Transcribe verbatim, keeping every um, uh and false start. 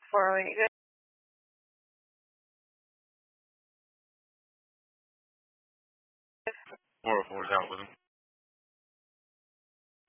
four oh eight. Good. four oh four is out with him.